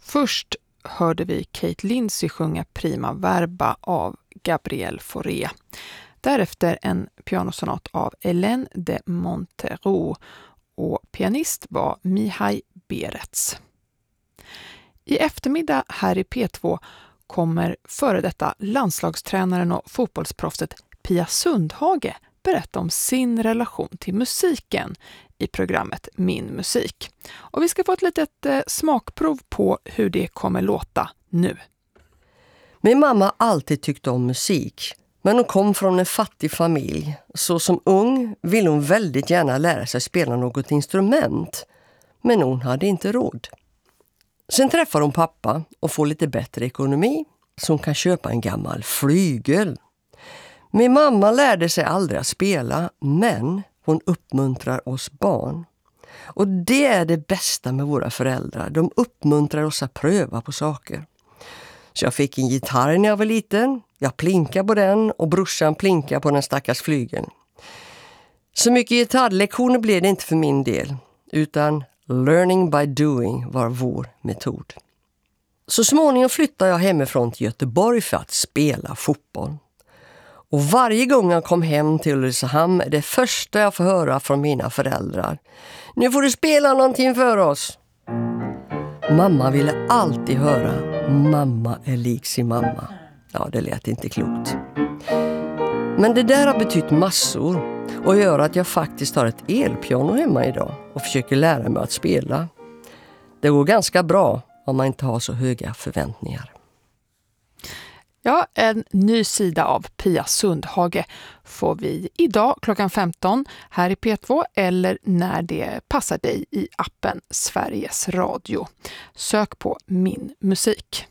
Först hörde vi Kate Lindsey sjunga Prima Verba av Gabriel Fauré. Därefter en pianosonat av Hélène de Montero och pianist var Mihai Berets. I eftermiddag här i P2 kommer före detta landslagstränaren och fotbollsproffset Pia Sundhage berätta om sin relation till musiken i programmet Min musik. Och vi ska få ett litet smakprov på hur det kommer låta nu. Min mamma alltid tyckte om musik, men hon kom från en fattig familj. Så som ung ville hon väldigt gärna lära sig spela något instrument, men hon hade inte råd. Sen träffar hon pappa och får lite bättre ekonomi så hon kan köpa en gammal flygel. Min mamma lärde sig aldrig att spela, men hon uppmuntrar oss barn. Och det är det bästa med våra föräldrar. De uppmuntrar oss att pröva på saker. Så jag fick en gitarr när jag var liten. Jag plinkade på den och brorsan plinkade på den stackars flygeln. Så mycket gitarrlektioner blev det inte för min del, utan learning by doing var vår metod. Så småningom flyttade jag hemifrån till Göteborg för att spela fotboll. Och varje gång jag kom hem till Ulricehamn är det första jag får höra från mina föräldrar: nu får du spela någonting för oss. Mamma ville alltid höra: mamma är lik sin mamma. Ja, det lät inte klokt. Men det där har betytt massor och gör att jag faktiskt har ett elpiano hemma idag och försöker lära mig att spela. Det går ganska bra om man inte har så höga förväntningar. Ja, en ny sida av Pia Sundhage får vi idag klockan 15 här i P2 eller när det passar dig i appen Sveriges Radio. Sök på Min musik.